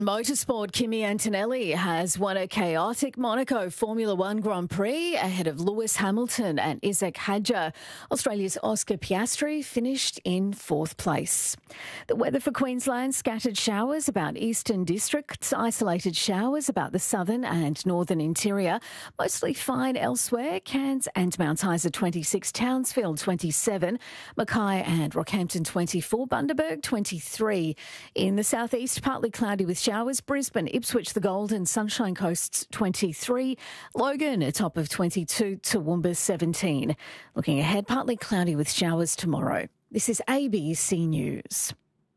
Motorsport, Kimi Antonelli has won a chaotic Monaco Formula One Grand Prix ahead of Lewis Hamilton and Isaac Hadjar. Australia's Oscar Piastri finished in fourth place. The weather for Queensland: scattered showers about eastern districts, isolated showers about the southern and northern interior. Mostly fine elsewhere. Cairns and Mount Isa 26, Townsville 27, Mackay and Rockhampton 24, Bundaberg 23. In the southeast, partly cloudy with showers. Brisbane, Ipswich, the Gold and Sunshine Coasts 23. Logan, a top of 22. Toowoomba 17. Looking ahead, partly cloudy with showers tomorrow. This is ABC News.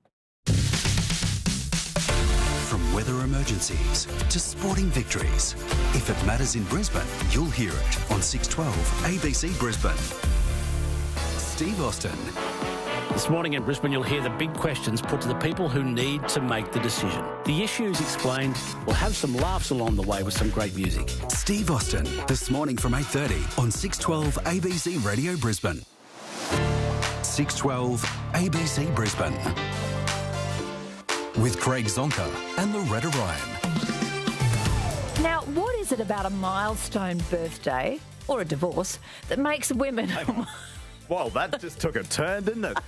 From weather emergencies to sporting victories, if it matters in Brisbane, you'll hear it on 612 ABC Brisbane. Steve Austin. This morning in Brisbane, you'll hear the big questions put to the people who need to make the decision. The issues explained. We'll have some laughs along the way with some great music. Steve Austin, this morning from 8:30 on 612 ABC Radio Brisbane. 612 ABC Brisbane. With Craig Zonka and Loretta Ryan. Now, what is it about a milestone birthday or a divorce that makes women... Well, that just took a turn, didn't it?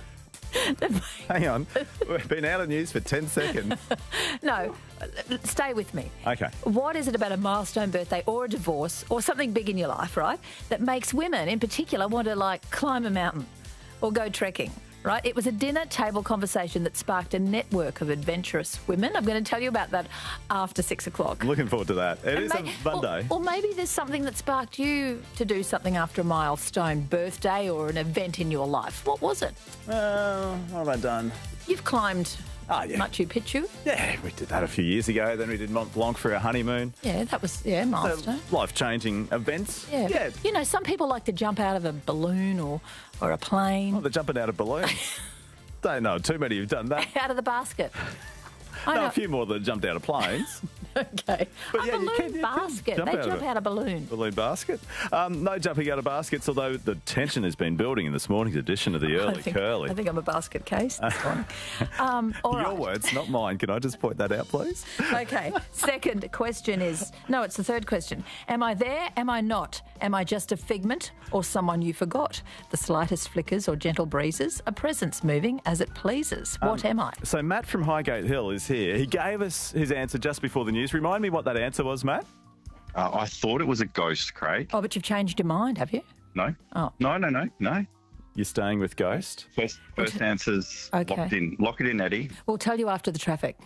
Hang on. We've been out of news for 10 seconds. No, stay with me. Okay. What is it about a milestone birthday or a divorce or something big in your life, right, that makes women in particular want to, climb a mountain or go trekking? Right? It was a dinner table conversation that sparked a network of adventurous women. I'm going to tell you about that after 6 o'clock. Looking forward to that. It is a Monday. Or maybe there's something that sparked you to do something after a milestone birthday or an event in your life. What was it? What have I done? You've climbed Machu Picchu. Yeah, we did that a few years ago. Then we did Mont Blanc for our honeymoon. Yeah, that was, milestone. So, life-changing events. Yeah. You know, some people like to jump out of a balloon or a plane. Oh, they're jumping out of balloons. Don't know too many who've done that. Out of the basket. A few more that jumped out of planes. Okay. But a balloon basket. They jump out of a balloon. Balloon basket. No jumping out of baskets, although the tension has been building in this morning's edition of the Early Curly. I think I'm a basket case this morning. Your words, not mine. Can I just point that out, please? Okay. Second question is... No, it's the third question. Am I there? Am I not? Am I just a figment or someone you forgot? The slightest flickers or gentle breezes, a presence moving as it pleases. What am I? So Matt from Highgate Hill is here. He gave us his answer just before the news. Remind me what that answer was, Matt. I thought it was a ghost, Craig. Oh, but you've changed your mind, have you? No. Oh. No. You're staying with ghost? First answer's locked in. Lock it in, Eddie. We'll tell you after the traffic.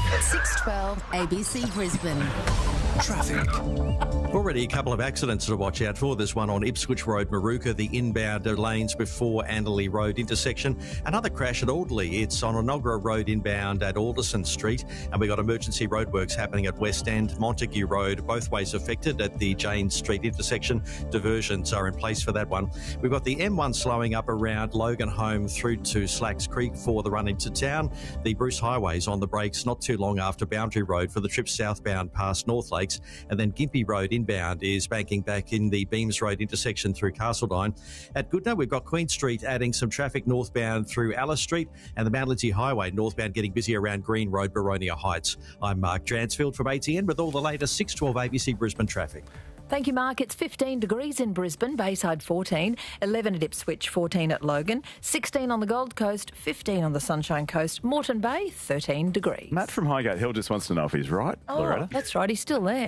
612 ABC Brisbane. Traffic. Already a couple of accidents to watch out for. There's one on Ipswich Road, Maruka, the inbound lanes before Anderley Road intersection. Another crash at Audley. It's on Onogra Road inbound at Alderson Street. And we've got emergency roadworks happening at West End, Montague Road, both ways affected at the Jane Street intersection. Diversions are in place for that one. We've got the M1 slowing up around Logan Home through to Slacks Creek for the run into town. The Bruce Highway's on the brakes not too long after Boundary Road for the trip southbound past North Lakes. And then Gympie Road inbound is banking back in the Beams Road intersection through Castledine. At Goodna, we've got Queen Street adding some traffic northbound through Alice Street, and the Mount Lindesay Highway northbound getting busy around Green Road, Baronia Heights. I'm Mark Dransfield from ATN with all the latest 612 ABC Brisbane traffic. Thank you, Mark. It's 15 degrees in Brisbane, Bayside 14, 11 at Ipswich, 14 at Logan, 16 on the Gold Coast, 15 on the Sunshine Coast, Moreton Bay, 13 degrees. Matt from Highgate Hill just wants to know if he's right, Loretta. That's right. He's still there.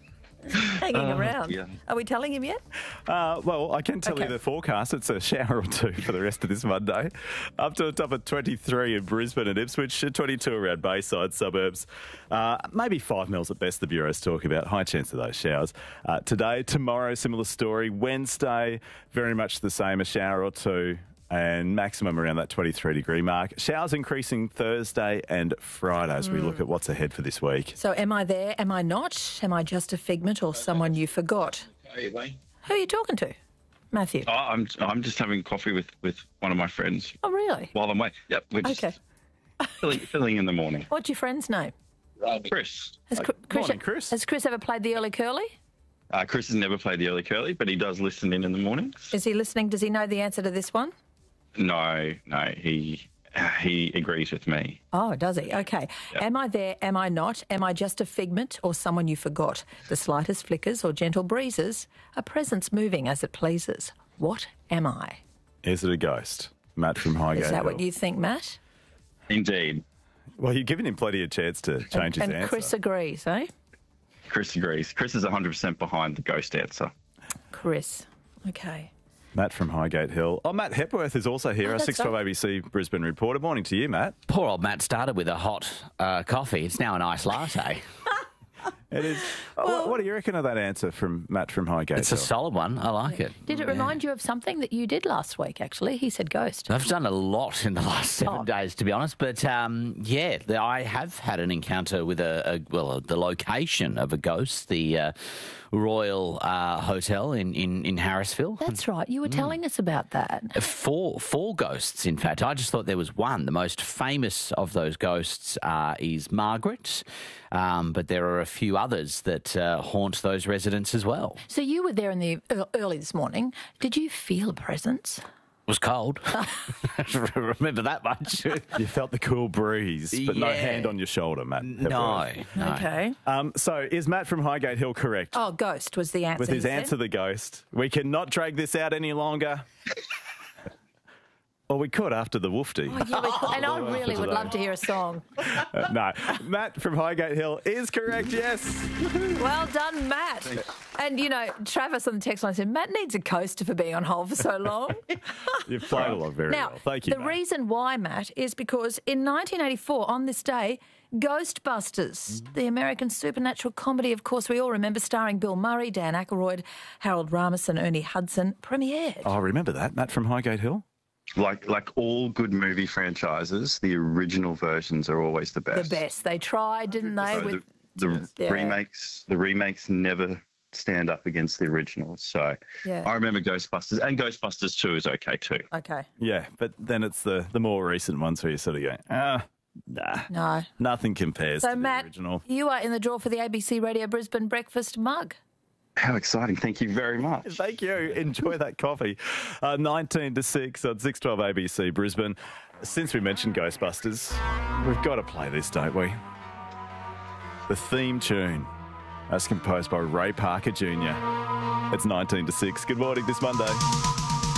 Hanging around. Yeah. Are we telling him yet? Well, I can tell you the forecast. It's a shower or two for the rest of this Monday. Up to a top of 23 in Brisbane and Ipswich, 22 around Bayside suburbs. Maybe 5 mils at best, the Bureau's talk about. High chance of those showers. Today, tomorrow, similar story. Wednesday, very much the same, a shower or two. And maximum around that 23-degree mark. Showers increasing Thursday and Friday as we look at what's ahead for this week. So am I there? Am I not? Am I just a figment or someone you forgot? Hey, Who are you talking to? Matthew? I'm just having coffee with one of my friends. Oh, really? While I'm waiting. Yep, we're just filling in the morning. What's your friend's name? Chris. Morning, Chris. Has Chris ever played the Early Curly? Chris has never played the Early Curly, but he does listen in the mornings. Is he listening? Does he know the answer to this one? No, he He agrees with me. Oh, does he? Okay. Yeah. Am I there? Am I not? Am I just a figment or someone you forgot? The slightest flickers or gentle breezes, a presence moving as it pleases. What am I? Is it a ghost? Matt from Highgate. Is that what Hill. you think, Matt? Indeed. Well, you're giving him plenty of chance to change his and answer. Chris agrees, eh? Chris agrees. Chris is 100% behind the ghost answer. Chris. Okay. Matt from Highgate Hill. Oh, Matt Hepworth is also here, Oh, our that's 612 ABC Brisbane reporter. Morning to you, Matt. Poor old Matt started with a hot coffee. It's now an iced latte. It is. What do you reckon of that answer from Matt from Highgate It's a Hill? solid one. I like it. Did it remind you of something that you did last week, actually? He said ghost. I've done a lot in the last 7 days, to be honest. But, I have had an encounter with the location of a ghost, the Royal Hotel in Harrisville. That's right. You were telling us about that. Four ghosts, in fact. I just thought there was one. The most famous of those ghosts is Margaret, but there are a few others that haunt those residents as well. So you were there in the early this morning. Did you feel a presence? It was cold. Remember that much. You felt the cool breeze, but no Yeah. hand on your shoulder, Matt. No. Okay. So is Matt from Highgate Hill correct? Oh, ghost was the answer. With his he said. answer, the ghost. We cannot drag this out any longer. Well, we could after the woofty. Oh, yeah, we could. And I really would love to hear a song. No. Matt from Highgate Hill is correct, yes. Well done, Matt. And, Travis on the text line said, Matt needs a coaster for being on hold for so long. You've played along very Now, well. Thank you, the Matt. reason why, Matt, is because in 1984, on this day, Ghostbusters, the American supernatural comedy, of course, we all remember, starring Bill Murray, Dan Aykroyd, Harold Ramis and Ernie Hudson, premiered. Oh, remember that, Matt from Highgate Hill? Like all good movie franchises, the original versions are always the best. The best. They tried, didn't they? So the remakes never stand up against the originals. So Yeah. I remember Ghostbusters, and Ghostbusters 2 is okay too. Okay. Yeah, but then it's the more recent ones where you sort of go, nah, No. nothing compares So, to Matt, the original. you are in the draw for the ABC Radio Brisbane breakfast mug. How exciting. Thank you very much. Thank you. Enjoy that coffee. 19 to 6 on 612 ABC Brisbane. Since we mentioned Ghostbusters, we've got to play this, don't we? The theme tune, as composed by Ray Parker Jr. It's 19 to 6. Good morning this Monday.